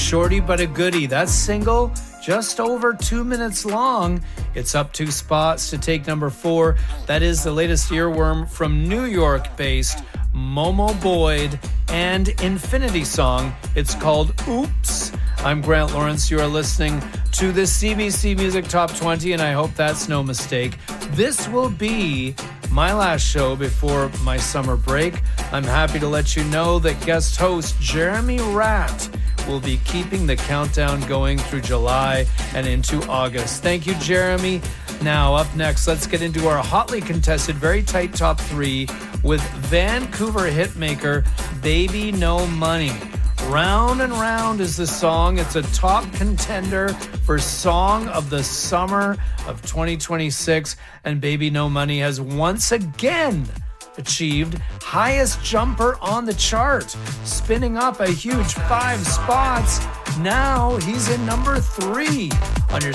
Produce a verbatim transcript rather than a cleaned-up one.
Shorty But a Goodie. That single, just over two minutes long. It's up two spots to take number four. That is the latest earworm from New York-based Momo Boyd and Infinity Song. It's called Oops. I'm Grant Lawrence. You are listening to the C B C Music Top twenty, and I hope that's no mistake. This will be my last show before my summer break. I'm happy to let you know that guest host Jeremy Ratt will be keeping the countdown going through July and into August. Thank you, Jeremy. Now, up next, let's get into our hotly contested, very tight top three with Vancouver hitmaker Baby No Money. Round and Round is the song. It's a top contender for Song of the Summer of twenty twenty-six. And Baby No Money has once again achieved highest jumper on the chart, spinning up a huge five spots. Now he's in number three on your